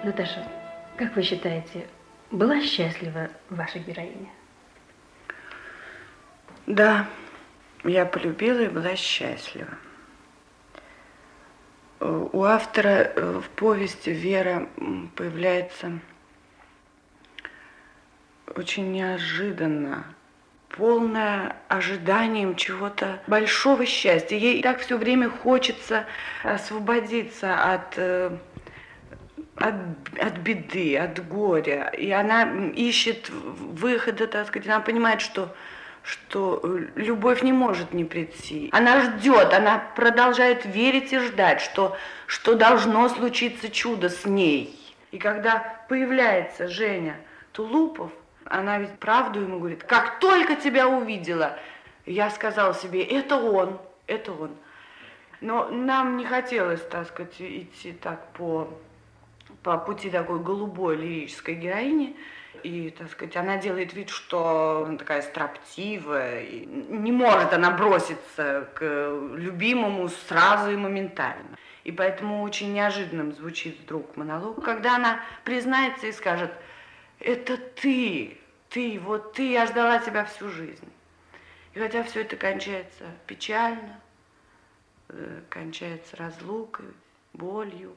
Наташа, как вы считаете, была счастлива ваша героиня? Да, я полюбила и была счастлива. У автора в повести Вера появляется очень неожиданно, полное ожиданием чего-то большого счастья. Ей так все время хочется освободиться от беды, от горя. И она ищет выхода, так сказать. Она понимает, что любовь не может не прийти. Она ждет, она продолжает верить и ждать, что должно случиться чудо с ней. И когда появляется Женя Тулупов, она ведь правду ему говорит: как только тебя увидела, я сказала себе, это он. Но нам не хотелось, так сказать, идти так по пути такой голубой лирической героини. И, так сказать, она делает вид, что она такая строптивая, и не может она броситься к любимому сразу и моментально. И поэтому очень неожиданным звучит вдруг монолог, когда она признается и скажет: это ты, я ждала тебя всю жизнь. И хотя все это кончается печально, кончается разлукой, болью,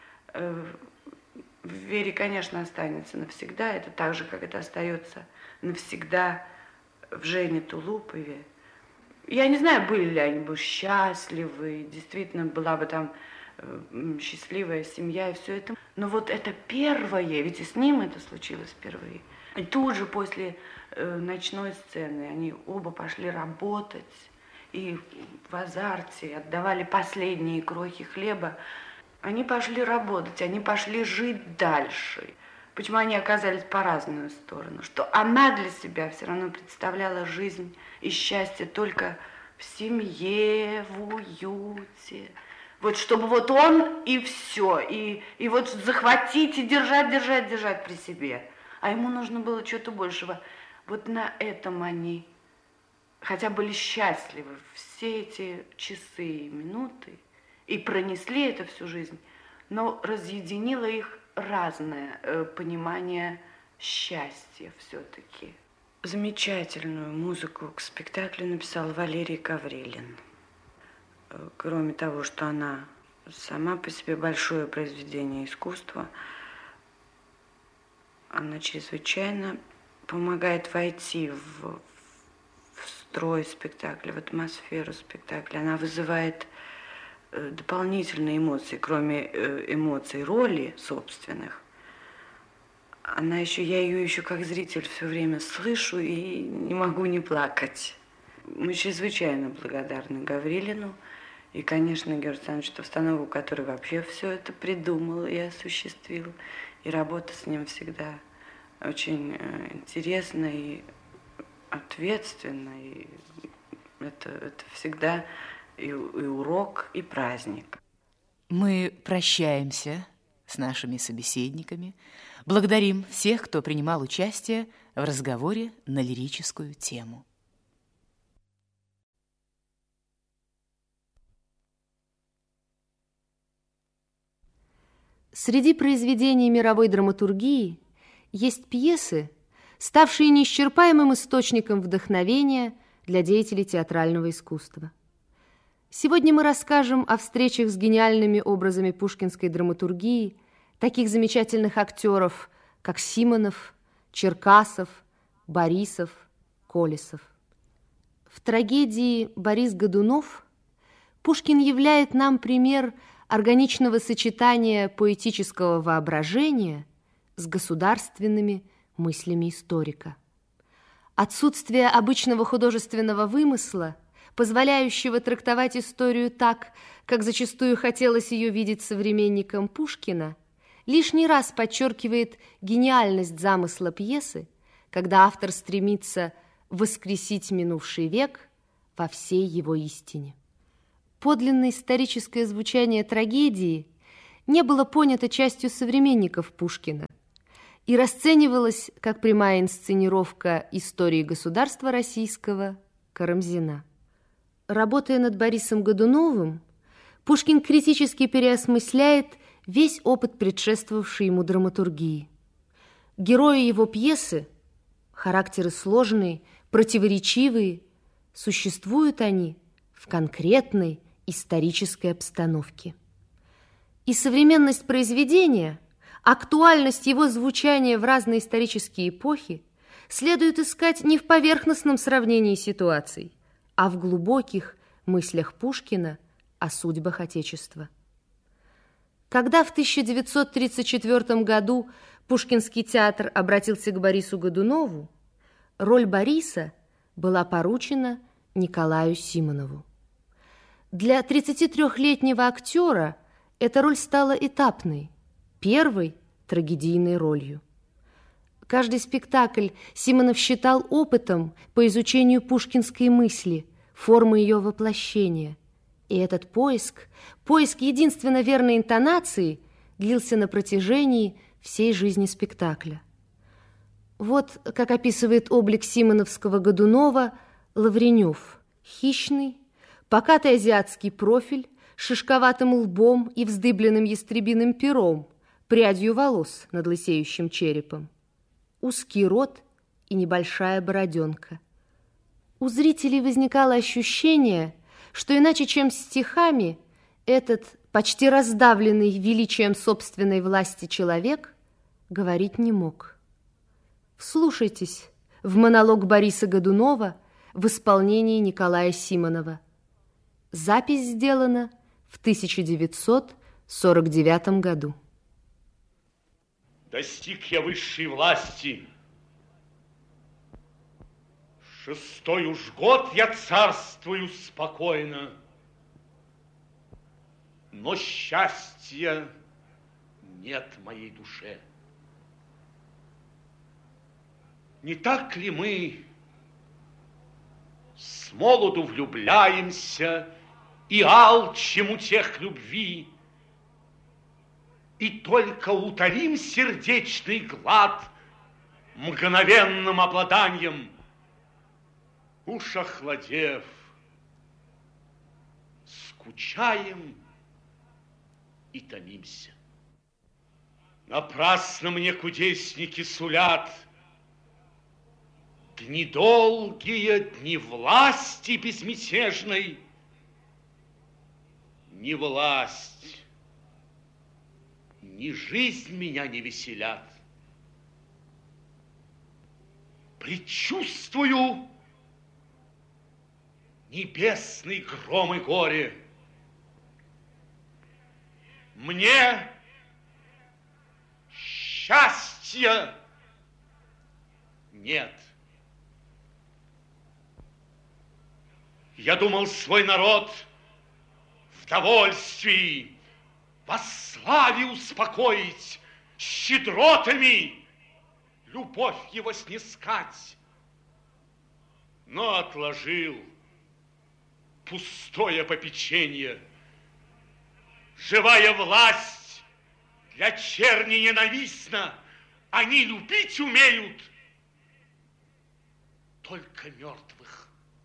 в Вере, конечно, останется навсегда. Это так же, как это остается навсегда в Жене Тулупове. Я не знаю, были ли они бы счастливы, действительно была бы там счастливая семья и все это. Но вот это первое, ведь и с ним это случилось впервые. И тут же после ночной сцены они оба пошли работать и в азарте отдавали последние крохи хлеба. Они пошли работать, они пошли жить дальше. Почему они оказались по разную сторону? Что она для себя все равно представляла жизнь и счастье только в семье, в уюте. Вот чтобы вот он и все, и вот захватить и держать при себе. А ему нужно было чего-то большего. Вот на этом они хотя были счастливы все эти часы и минуты. И пронесли это всю жизнь, но разъединило их разное понимание счастья все-таки. Замечательную музыку к спектаклю написал Валерий Гаврилин. Кроме того, что она сама по себе большое произведение искусства, она чрезвычайно помогает войти в строй спектакля, в атмосферу спектакля. Она вызывает дополнительные эмоции, кроме эмоций роли собственных. Я ее еще как зритель все время слышу и не могу не плакать. Мы чрезвычайно благодарны Гаврилину и, конечно, Георгию Александровичу Товстанову, который вообще все это придумал и осуществил. И работа с ним всегда очень интересна и ответственна. И это всегда и урок, и праздник. Мы прощаемся с нашими собеседниками, благодарим всех, кто принимал участие в разговоре на лирическую тему. Среди произведений мировой драматургии есть пьесы, ставшие неисчерпаемым источником вдохновения для деятелей театрального искусства. Сегодня мы расскажем о встречах с гениальными образами пушкинской драматургии таких замечательных актеров, как Симонов, Черкасов, Борисов, Колесов. В трагедии «Борис Годунов» Пушкин являет нам пример органичного сочетания поэтического воображения с государственными мыслями историка. Отсутствие обычного художественного вымысла, позволяющего трактовать историю так, как зачастую хотелось ее видеть современникам Пушкина, лишний раз подчеркивает гениальность замысла пьесы, когда автор стремится воскресить минувший век во всей его истине. Подлинное историческое звучание трагедии не было понято частью современников Пушкина и расценивалось как прямая инсценировка истории государства российского Карамзина. Работая над Борисом Годуновым, Пушкин критически переосмысляет весь опыт предшествовавшей ему драматургии. Герои его пьесы, характеры сложные, противоречивые, существуют они в конкретной исторической обстановке. И современность произведения, актуальность его звучания в разные исторические эпохи следует искать не в поверхностном сравнении ситуаций, а в глубоких мыслях Пушкина о судьбах Отечества. Когда в 1934 году Пушкинский театр обратился к Борису Годунову, роль Бориса была поручена Николаю Симонову. Для 33-летнего актера эта роль стала этапной, первой трагедийной ролью. Каждый спектакль Симонов считал опытом по изучению пушкинской мысли, формы ее воплощения. И этот поиск единственно верной интонации длился на протяжении всей жизни спектакля. Вот как описывает облик симоновского Годунова Лавренев. Хищный, покатый азиатский профиль, шишковатым лбом и вздыбленным ястребиным пером, прядью волос над лысеющим черепом. Узкий рот и небольшая бороденка. У зрителей возникало ощущение, что иначе, чем стихами, этот почти раздавленный величием собственной власти человек говорить не мог. Вслушайтесь в монолог Бориса Годунова в исполнении Николая Симонова. Запись сделана в 1949 году. Достиг я высшей власти. 6-й уж год я царствую спокойно, но счастья нет в моей душе. Не так ли мы с молоду влюбляемся и алчим утех любви, и только утолим сердечный глад мгновенным обладанием, уж охладев, скучаем и томимся. Напрасно мне кудесники сулят дни долгие, дни власти безмятежной. Ни власть, ни жизнь меня не веселят. Предчувствую небесный гром и горе. Мне счастья нет. Я думал свой народ в довольствии, во славе успокоить, щедротами любовь его снискать, но отложил пустое попечение. Живая власть для черни ненавистна, они любить умеют только мертвых.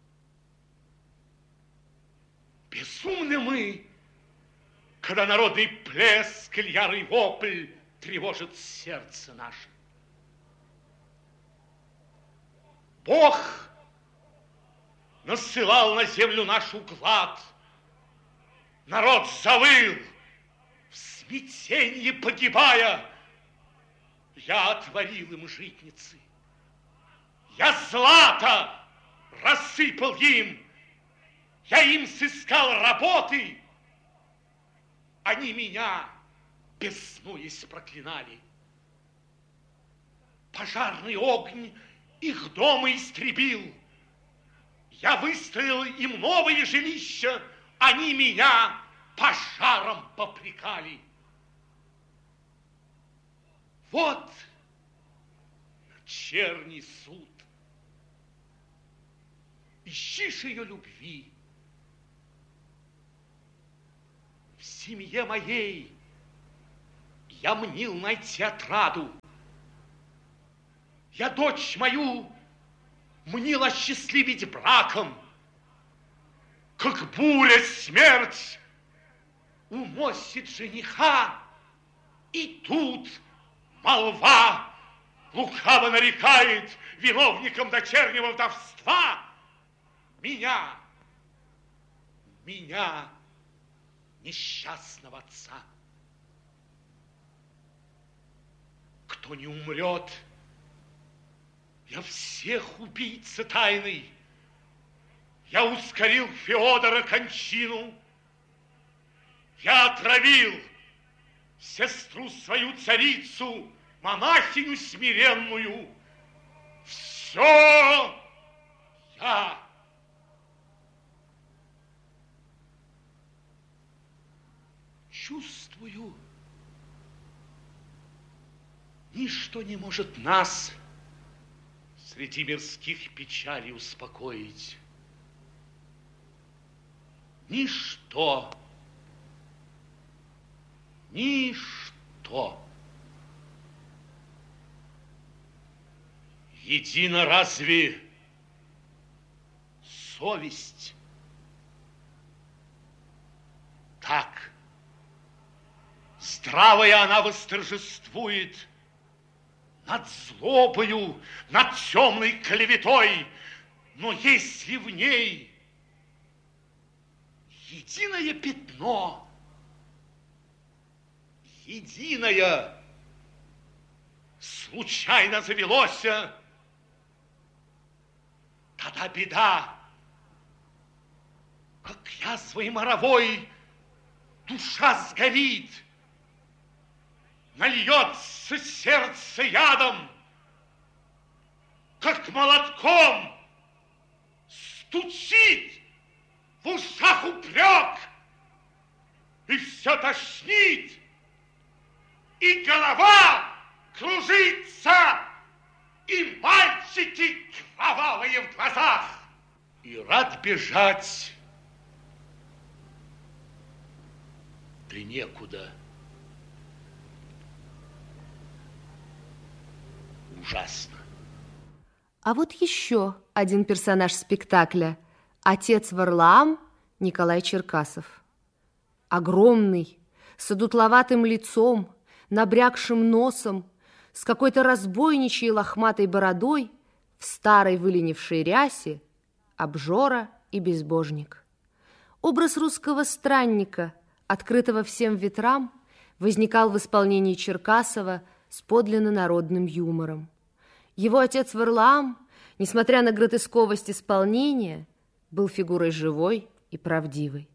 Безумны мы, когда народный плеск или ярый вопль тревожит сердце наше. Бог насылал на землю нашу глад. Народ завыл, в смятении погибая. Я отворил им житницы. Я злато рассыпал им. Я им сыскал работы. Они меня, беснуясь, проклинали. Пожарный огонь их дома истребил. Я выстроил им новые жилища, они меня пожаром попрекали. Вот вечерний суд. Ищишь ее любви. В семье моей я мнил найти отраду. Я дочь мою мнил осчастливить браком. Как буря смерть уносит жениха И тут молва лукаво нарекает виновником дочернего вдовства меня, несчастного отца. Кто не умрет, я всех убийца тайный. Я ускорил Феодора кончину, я отравил сестру свою царицу, монахиню смиренную. Все я. Чувствую, ничто не может нас среди мирских печалей успокоить. Ничто. Едино разве совесть? Так, здравая она восторжествует над злобою, над темной клеветой, но если в ней единое пятно, единое случайно завелось, тогда беда, как язвой моровой, душа сгорит, нальется сердце ядом, как молотком стучит в ушах упрек, и все тошнит, и голова кружится, и мальчики кровавые в глазах. И рад бежать, да некуда. Ужасно. А вот еще один персонаж спектакля – отец Варлаам Николай Черкасов. Огромный, с одутловатым лицом, набрякшим носом, с какой-то разбойничьей лохматой бородой, в старой выленившей рясе, обжора и безбожник. Образ русского странника, открытого всем ветрам, возникал в исполнении Черкасова с подлинно народным юмором. Его отец Варлаам, несмотря на гротесковость исполнения, был фигурой живой и правдивой.